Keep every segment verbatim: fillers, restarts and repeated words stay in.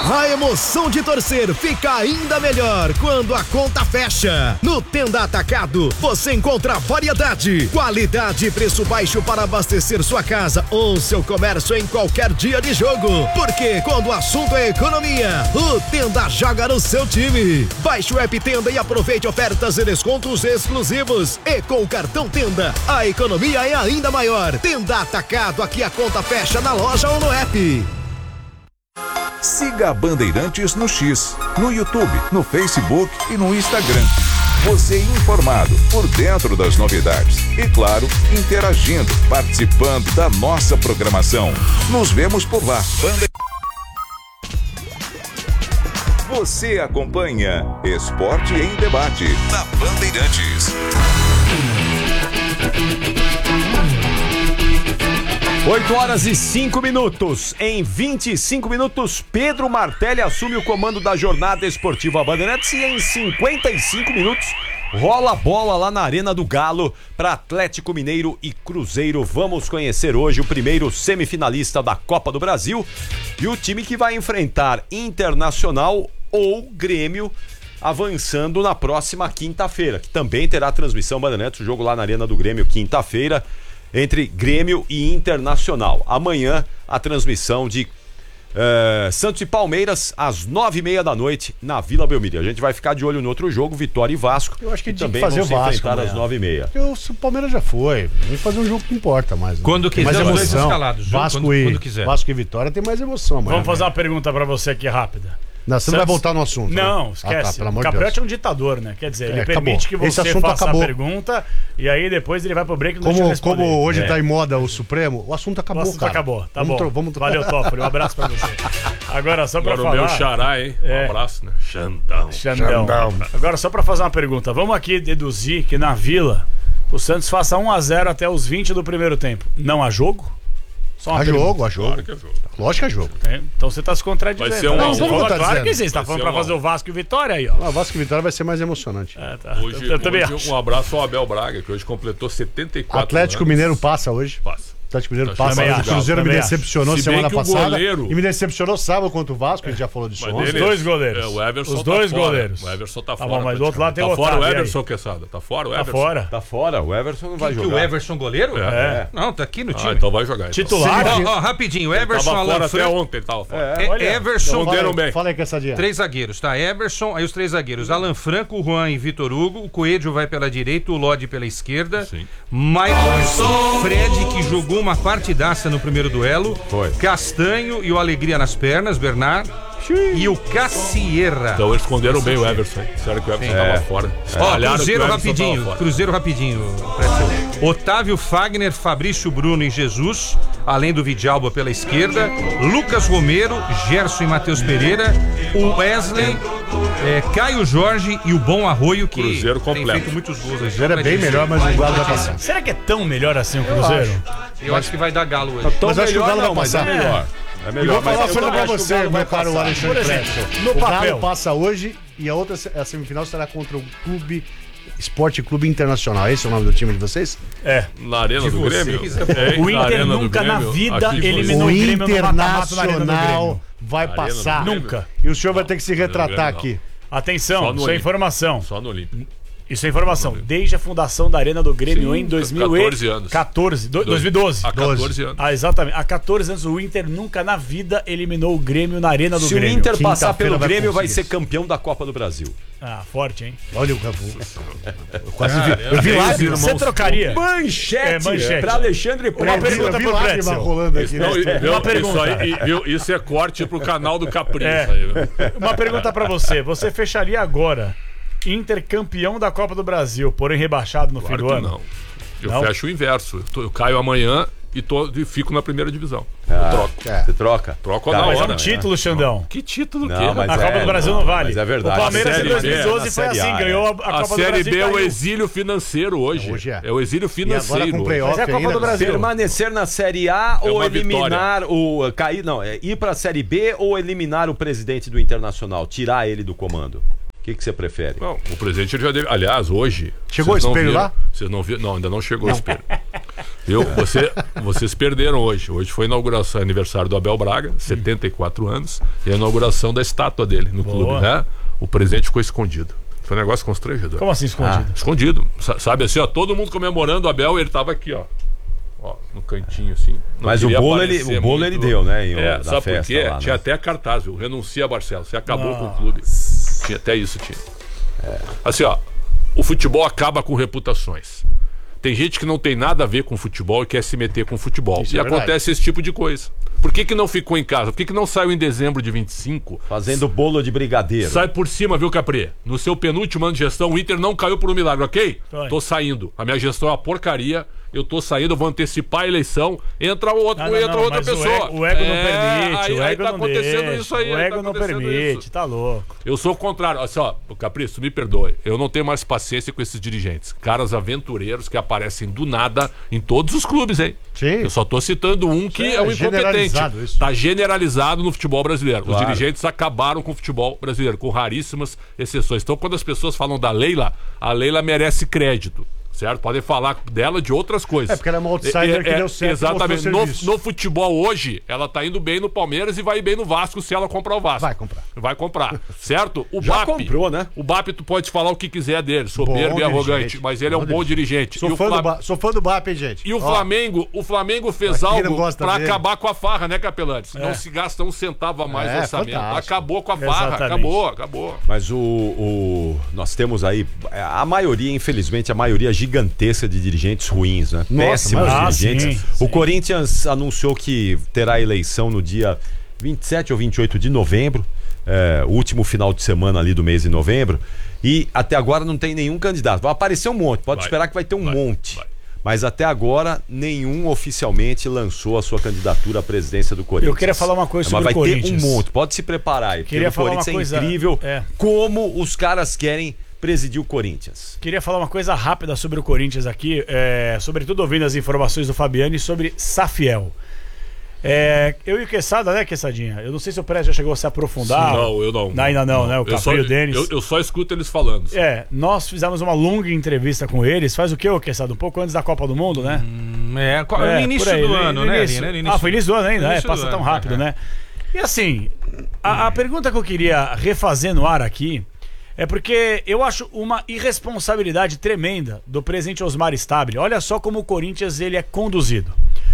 A emoção de torcer fica ainda melhor quando a conta fecha. No Tenda Atacado, você encontra variedade, qualidade e preço baixo para abastecer sua casa ou seu comércio em qualquer dia de jogo. Porque quando o assunto é economia, o Tenda joga no seu time. Baixe o app Tenda e aproveite ofertas e descontos exclusivos. E com o cartão Tenda, a economia é ainda maior. Tenda Atacado, aqui a conta fecha na loja ou no app. Siga a Bandeirantes no X, no YouTube, no Facebook e no Instagram. Você informado, por dentro das novidades e, claro, interagindo, participando da nossa programação. Nos vemos por lá. Bande... Você acompanha Esporte em Debate na Bandeirantes. oito horas e cinco minutos. Em vinte e cinco minutos, Pedro Martelli assume o comando da jornada esportiva Bandeirantes e em cinquenta e cinco minutos rola a bola lá na Arena do Galo para Atlético Mineiro e Cruzeiro. Vamos conhecer hoje o primeiro semifinalista da Copa do Brasil e o time que vai enfrentar Internacional ou Grêmio avançando na próxima quinta-feira, que também terá transmissão Bandeirantes, o jogo lá na Arena do Grêmio, quinta-feira, entre Grêmio e Internacional. Amanhã, a transmissão de uh, Santos e Palmeiras, às nove e meia da noite, na Vila Belmiro. A gente vai ficar de olho no outro jogo, Vitória e Vasco. Eu acho que, que também fazer vão se o Vasco enfrentar amanhã. às nove e meia. Porque o Palmeiras já foi. Vem fazer um jogo que importa mais. Né? Quando quiser, mais emoção. escalados, Vasco, quando, e, quando quiser. Vasco e Vitória tem mais emoção amanhã. Vamos fazer uma pergunta pra você aqui rápida. Não, você não vai voltar no assunto. Não, né? esquece. Ah, tá, pelo amor o de Capriotti Deus. é um ditador, né? Quer dizer, ele É, permite acabou. que você faça acabou. a pergunta e aí depois ele vai pro break e não deixa Como, responder. como hoje É. tá em moda o Supremo, o assunto acabou, O assunto cara. acabou, tá vamos bom. Tro- vamos... Valeu, Toffoli, um abraço pra você. Agora, só pra Agora falar... o meu xará, hein? É. Um abraço, né? Xandão. Xandão. Agora, só pra fazer uma pergunta. Vamos aqui deduzir que na Vila o Santos faça um a zero até os vinte do primeiro tempo. Não há jogo? Só uma Há pergunta. jogo, há jogo. Claro que é jogo. Lógico que é jogo. É, então você tá se contradizendo. Vai ser um Não, a um. você falou, Como tá claro dizendo? que sim. Você tá Vai falando ser pra um a fazer um. o Vasco e Vitória aí, ó. Ah, Vasco e Vitória vai ser mais emocionante. É, tá. Hoje, eu, eu também hoje acho. um abraço ao Abel Braga, que hoje completou setenta e quatro Atlético anos. Mineiro passa hoje. Passa. Atlético Mineiro Tá passa também hoje. O acho, Cruzeiro me também acho. decepcionou Se bem semana que o passada. goleiro- E me decepcionou sábado contra o Vasco, a gente já falou disso Mas ontem. dele- dois goleiros. É, o Everson Os tá dois fora. goleiros. O Everson tá, Tá fora. bom, mas do outro lado tem tá o fora o Otávio, e aí? Everson, Quesada. Tá fora o Tá Everson. fora. Tá fora, o Everson não vai Que jogar. o Everson goleiro? É. Não, tá aqui no time. Ah, então vai jogar. Então. Titular. Ó, ó, rapidinho, Everson, Tava Alan fora até Franco. ontem, ele tava fora. É, Olha, Everson, Responderam bem. Fala aí que essa dia. três zagueiros, tá? Everson, aí os três zagueiros, Alan Franco, Juan e Vitor Hugo, o Coelho vai pela direita, o Lodi pela esquerda, Sim. Michael Fred, que jogou uma partidaça no primeiro duelo, Foi. Castanho e o Alegria nas pernas, Bernard, e o Cassierra. Então eles esconderam bem o Everson, hein? Sério que o Everson tava fora. Ó, Espalharam Cruzeiro que o Everson rapidinho, tava fora. Cruzeiro rapidinho, Précio. Otávio Fagner, Fabrício Bruno e Jesus, além do Vidalba pela esquerda, Lucas Romero, Gerson e Matheus Pereira, o Wesley, é, Caio Jorge e o Bom Arroio, que Cruzeiro tem completo. feito muitos gols. O Cruzeiro é bem melhor, mas o Galo vai passar. Será que é tão melhor assim o Cruzeiro? Eu acho que vai dar Galo hoje. Tão Mas acho que o melhor Galo vai não, mas é passar. melhor. É E melhor. vou falar mas uma coisa eu pra acho que o você, Galo vai meu caro passar. Alexandre Por exemplo, Presto. no O papel. Galo passa hoje e a outra a semifinal será contra o Clube Esporte Clube Internacional. Esse é o nome do time de vocês? É. Na Arena do vocês, Grêmio? é É, O na Inter Arena do nunca na Grêmio, vida acho que eliminou O o Grêmio no mata-mata na Arena do Internacional Grêmio. vai Arena do passar. Grêmio? Nunca. E o senhor vai ter que se retratar Não. aqui. Atenção, Só no isso é Olímpico. informação. Só no Olímpico. Isso é informação. Desde a fundação da Arena do Grêmio Sim, em dois mil catorze anos. e quatorze. Do- dois mil e doze. Há catorze anos. Ah, exatamente. Há catorze anos o Inter nunca na vida eliminou o Grêmio na Arena do Se o Grêmio. Inter passar Quinta-feira pelo vai Grêmio, vai conseguir. ser campeão da Copa do Brasil. Ah, forte, hein? Olha o Cafu. Eu quase vi. Eu vi Três lágrimas. irmãos. Você trocaria? Manchete, É, manchete. pra Alexandre Uma Preto. pergunta Eu vi pro lágrima Pretzel. rolando aqui. Não, né? e- viu, Uma pergunta. Isso, aí, e- viu, isso é corte pro canal do Capricho. É. Aí, viu? Uma pergunta pra você. Você fecharia agora Inter campeão da Copa do Brasil, porém rebaixado no Claro fim do que ano? não. Eu Não? fecho o inverso. Eu, tô- eu caio amanhã e, tô, e fico na primeira divisão. Ah, eu troco. É. Você troca? Troco Tá, na Mas é hora. um título, Xandão. Que título Não, que mas A é, Copa do Brasil não, não vale. mas é verdade. O Palmeiras A em Série dois mil e B, doze na foi Série assim, A, ganhou a, a A Copa do Série Brasil. B e é o caiu. exílio financeiro hoje. Hoje é. É o exílio E agora financeiro. com hoje. playoff Mas é a Copa ainda. do Brasil. Permanecer na Série A É ou uma eliminar o. Cair, não, é ir pra Série B ou eliminar o presidente do Internacional, tirar ele do comando? O que que você prefere? Não, o presidente ele já deve. Aliás, hoje. Chegou vocês o não espelho viram- lá? Vocês não viram? Não, ainda não chegou o espelho. Eu, você, vocês perderam hoje. Hoje foi a inauguração, aniversário do Abel Braga, setenta e quatro anos, e a inauguração da estátua dele no Boa. clube, né? O presente ficou escondido. Foi um negócio constrangedor. Como assim escondido? Ah, escondido. S- sabe assim, ó, todo mundo comemorando o Abel, ele tava aqui, ó. Ó, no cantinho assim. Não Mas o queria bolo, ele, aparecer o bolo muito. ele deu, né? Em, É, na sabe festa por quê? lá, né? Tinha até cartaz, viu? Renuncia, Barcelo. Você acabou Nossa. com o clube. Tinha até isso, tinha. É. Assim, ó, o futebol acaba com reputações. Tem gente que não tem nada a ver com futebol e quer se meter com futebol. Isso e é verdade. acontece esse tipo de coisa. Por que que não ficou em casa? Por que que não saiu em dezembro de vinte e cinco? Fazendo bolo de brigadeiro. Sai por cima, viu, Capri? No seu penúltimo ano de gestão, o Inter não caiu por um milagre, ok? Foi. Tô saindo. A minha gestão é uma porcaria. Eu tô saindo, vou antecipar a eleição. Entra, outro, Não, não, entra não, outra mas o pessoa. ego- O ego não É, permite, aí, o aí ego tá não acontecendo deixa, isso aí. o aí ego tá não acontecendo permite, isso. tá louco. Eu sou o contrário. Olha só, Capricho, me perdoe. Eu não tenho mais paciência com esses dirigentes. Caras aventureiros que aparecem do nada em todos os clubes, hein? Sim. Eu só tô citando um que É, é, um incompetente. generalizado isso. Tá generalizado no futebol brasileiro. Claro. Os dirigentes acabaram com o futebol brasileiro, com raríssimas exceções. Então, quando as pessoas falam da Leila, a Leila merece crédito. Certo? Podem falar dela de outras coisas. É, porque ela é uma outsider que deu certo e Exatamente. mostrou No, serviço. no futebol hoje, ela tá indo bem no Palmeiras e vai bem no Vasco se ela comprar o Vasco. Vai comprar. Vai comprar. Certo? O Já B A P. comprou, né? O B A P, tu pode falar o que quiser dele, soberbo Bom e arrogante, dirigente. mas ele é um bom dirigente. Sou E o fã, do Fla- ba... Sou fã do B A P, hein, gente? e o Ó, Flamengo, o Flamengo fez Pra quem não algo gosta pra dele. acabar com a farra, né, Capelantes? Não se gasta um centavo a mais É, no orçamento. fantástico. Acabou com a farra, Exatamente. acabou, acabou. Mas o, o- nós temos aí a maioria, infelizmente, a maioria gigantesca de dirigentes ruins, né? Nossa, Péssimos mas- dirigentes. Ah, sim, o Corinthians anunciou que terá eleição no dia vinte e sete ou vinte e oito de novembro, é, o último final de semana ali do mês de novembro, e até agora não tem nenhum candidato. Vai aparecer um monte, pode Vai, esperar que vai ter um vai, monte. vai. Mas até agora, nenhum oficialmente lançou a sua candidatura à presidência do Corinthians. Eu queria falar uma coisa sobre Mas o vai Corinthians. ter um monte, pode se preparar aí. Queria porque falar o uma Corinthians coisa- é incrível é. como os caras querem presidir o Corinthians. Queria falar uma coisa rápida sobre o Corinthians aqui, é, sobretudo ouvindo as informações do Fabiani sobre Safiel. É, eu e o Quesada, né, Quessadinha? Eu não sei se o Pérez já chegou a se aprofundar. Não, eu não. Ainda não, né? O Eu só, Capri e o Denis. eu, eu só escuto eles falando. É, nós fizemos uma longa entrevista com eles. Faz o quê, ô Quesada? Um pouco antes da Copa do Mundo, né? É, qual- É, no início por aí, do no- ano, no né, início. Lina? No início- Ah, foi início do ano ainda, no é, início passa do tão ano, rápido, é. né? E assim, a, a pergunta que eu queria refazer no ar aqui é porque eu acho uma irresponsabilidade tremenda do presidente Osmar Stabile. Olha só como o Corinthians ele é conduzido.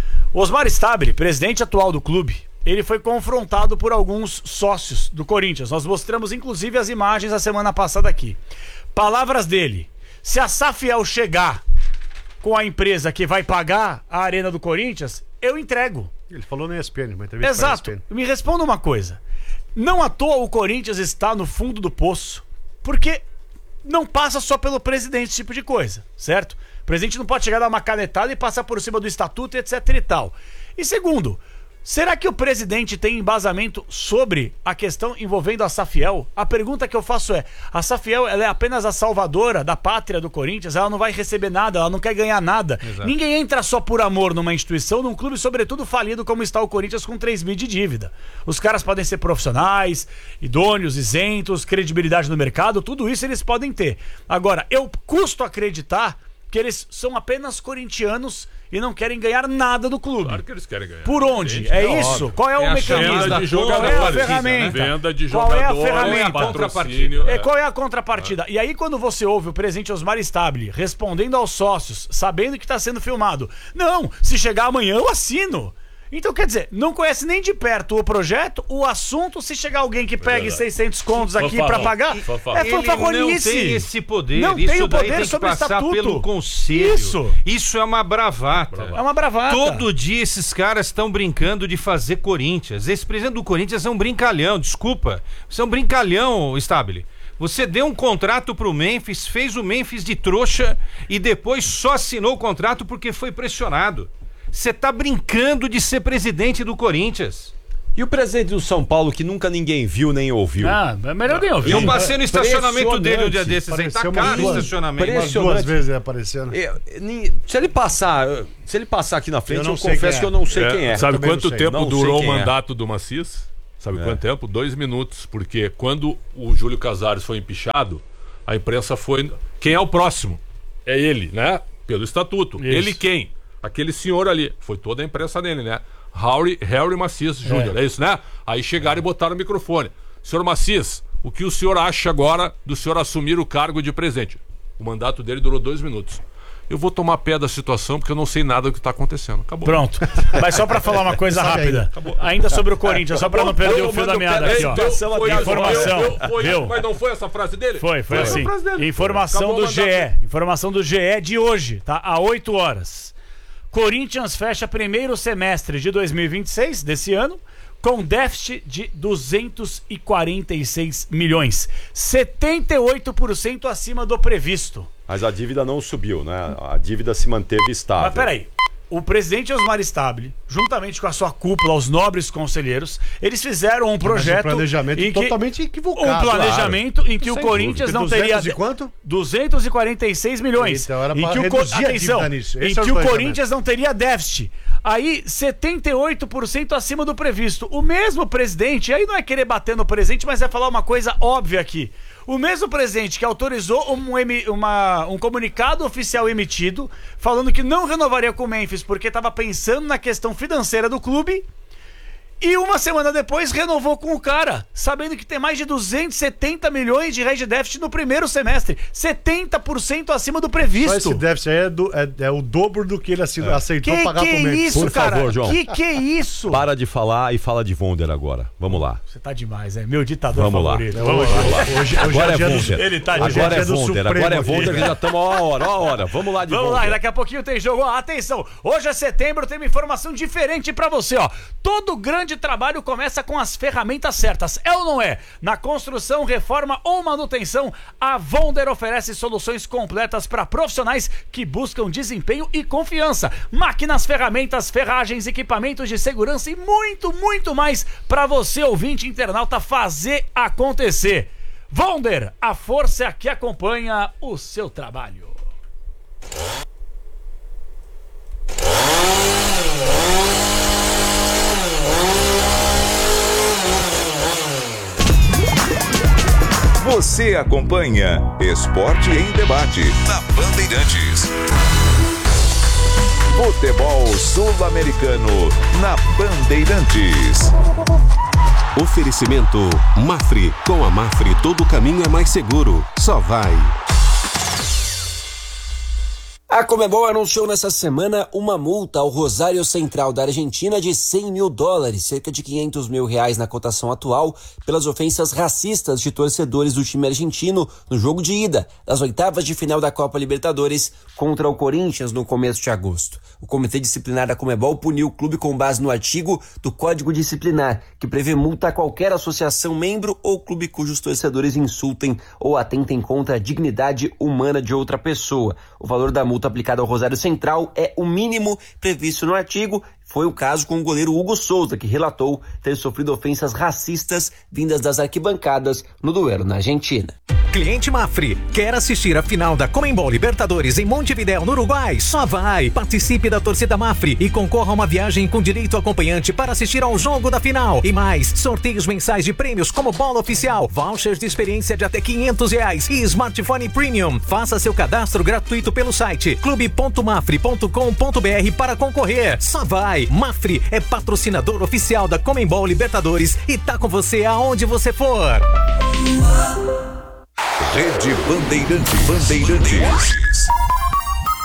O Osmar Stabile, presidente atual do clube, ele foi confrontado por alguns sócios do Corinthians. Nós mostramos inclusive as imagens a semana passada aqui. Palavras dele: se a Safiel chegar com a empresa que vai pagar a arena do Corinthians, eu entrego. Ele falou no E S P N, uma entrevista Exato. pra E S P N. Me responda uma coisa. Não à toa o Corinthians está no fundo do poço, porque não passa só pelo presidente esse tipo de coisa, certo? O presidente não pode chegar, dar uma canetada e passar por cima do estatuto, etc e tal. E segundo, será que o presidente tem embasamento sobre a questão envolvendo a Safiel? A pergunta que eu faço é: a Safiel ela é apenas a salvadora da pátria do Corinthians? Ela não vai receber nada, ela não quer ganhar nada. Ninguém entra só por amor numa instituição, num clube, sobretudo falido como está o Corinthians, com três bi de dívida. Os caras podem ser profissionais, idôneos, isentos, credibilidade no mercado, tudo isso eles podem ter. Agora, eu custo acreditar que eles são apenas corintianos e não querem ganhar nada do clube. Claro que eles querem ganhar. Por onde? Evidente. É, É isso? óbvio. Qual é o É a mecanismo? chance da de Qual jogador, é a partida, ferramenta? né? Venda de Qual é a jogador, ferramenta? patrocínio. É, qual é a contrapartida? E aí, quando você ouve o presidente Osmar Stabile respondendo aos sócios, sabendo que está sendo filmado: não, se chegar amanhã eu assino. Então, quer dizer, não conhece nem de perto o projeto, o assunto. Se chegar alguém que pegue verdade. seiscentos contos aqui Fanfarrão. pra pagar, Fanfarrão. é fanfarronice. Ele não tem esse poder. Não Isso tem o daí poder tem que sobre o passar estatuto. pelo conselho. Isso. Isso é uma bravata. É uma bravata. Todo dia esses caras estão brincando de fazer Corinthians. Esse presidente do Corinthians é um brincalhão, desculpa. Você é um brincalhão, Stabile. Você deu um contrato pro Memphis, fez o Memphis de trouxa e depois só assinou o contrato porque foi pressionado. Você tá brincando de ser presidente do Corinthians. E o presidente do São Paulo, que nunca ninguém viu nem ouviu? Ah, é melhor nem ouvir. Eu passei no estacionamento dele um dia Impressionante. desses aí. Tá Pareceu caro uma o duas- estacionamento. Umas Impressionante. duas vezes ele aparecendo. Eu- ni- se ele passar, se ele passar aqui na frente, Eu eu, não sei confesso quem que é. eu não sei quem é. Sabe Também quanto não sei. tempo Não sei durou o quem é. mandato do Macis? Sabe É. quanto tempo? Dois minutos. Porque quando o Júlio Casares foi empichado, a imprensa foi... Quem é o próximo? É ele, né? Pelo estatuto. Isso. Ele quem? aquele senhor ali, foi toda a imprensa dele, né? Harry, Harry Macias Júnior, é. é isso, né? Aí chegaram e botaram o microfone. Senhor Macias, o que o senhor acha agora do senhor assumir o cargo de presidente? O mandato dele durou dois minutos. Eu vou tomar pé da situação porque eu não sei nada do que está acontecendo. Acabou. Pronto. Mas só para falar uma coisa rápida. Ainda sobre o Corinthians, só para não perder o fio da meada aqui, ó. Informação. Viu? Mas não foi essa frase dele? Foi, foi assim. Informação do G E. Informação do G E de hoje, tá? Às oito horas. Corinthians fecha primeiro semestre de dois mil e vinte e seis, desse ano, com déficit de duzentos e quarenta e seis milhões. setenta e oito por cento acima do previsto. Mas a dívida não subiu, né? A dívida se manteve estável. Mas peraí. O presidente Osmar Stabile, juntamente com a sua cúpula, os nobres conselheiros, eles fizeram um projeto... Mas um planejamento em que, totalmente equivocado. Um planejamento claro. em que Sem o Corinthians dúvida. não teria... duzentos e quanto? duzentos e quarenta e seis milhões. Então era em pra que o, reduzir atenção, a nisso. em que o Corinthians não teria déficit. Aí, setenta e oito por cento acima do previsto. O mesmo presidente, aí não é querer bater no presidente, mas é falar uma coisa óbvia aqui. O mesmo presidente que autorizou um, emi, uma, um comunicado oficial emitido falando que não renovaria com o Memphis porque estava pensando na questão financeira do clube, e uma semana depois renovou com o cara, sabendo que tem mais de duzentos e setenta milhões de reais de déficit no primeiro semestre, setenta por cento acima do previsto. Só esse déficit aí é, do, é, é o dobro do que ele é. aceitou que, pagar que pro Memphis. Isso, Por cara? favor, João. Que que é isso? Para de falar e fala de Wonder agora. Vamos lá. Você tá demais, é meu ditador Vamos favorito. Lá. Vamos Vamos lá. lá. Hoje, hoje agora é, é Wonder. Do... Ele tá agora é Wonder. Agora é Wonder que já estamos a hora, a hora. Vamos lá de Vamos Wonder. lá, e daqui a pouquinho tem jogo. Ó, atenção, hoje é setembro, tem uma informação diferente pra você, ó. Todo grande trabalho começa com as ferramentas certas, é ou não é? Na construção, reforma ou manutenção, a Wonder oferece soluções completas para profissionais que buscam desempenho e confiança. Máquinas, ferramentas, ferragens, equipamentos de segurança e muito, muito mais para você, ouvinte internauta, fazer acontecer. Wonder, a força que acompanha o seu trabalho. Você acompanha Esporte em Debate na Bandeirantes. Futebol Sul-Americano na Bandeirantes. Oferecimento Mafre. Com a Mafre todo caminho é mais seguro. Só vai. A Conmebol anunciou nessa semana uma multa ao Rosário Central da Argentina de cem mil dólares, cerca de quinhentos mil reais na cotação atual, pelas ofensas racistas de torcedores do time argentino no jogo de ida das oitavas de final da Copa Libertadores contra o Corinthians no começo de agosto. O Comitê Disciplinar da Conmebol puniu o clube com base no artigo do Código Disciplinar, que prevê multa a qualquer associação, membro ou clube cujos torcedores insultem ou atentem contra a dignidade humana de outra pessoa. O valor da multa aplicada ao Rosário Central é o mínimo previsto no artigo. Foi o caso com o goleiro Hugo Souza, que relatou ter sofrido ofensas racistas vindas das arquibancadas no duelo na Argentina. Cliente Mafre, quer assistir a final da Conmebol Libertadores em Montevidéu, no Uruguai? Só vai! Participe da torcida Mafre e concorra a uma viagem com direito acompanhante para assistir ao jogo da final. E mais, sorteios mensais de prêmios como bola oficial, vouchers de experiência de até quinhentos reais e smartphone premium. Faça seu cadastro gratuito pelo site clube ponto mafre ponto com ponto br para concorrer. Só vai! Mafre é patrocinador oficial da Conmebol Libertadores e tá com você aonde você for. Rede Bandeirantes. Bandeirantes.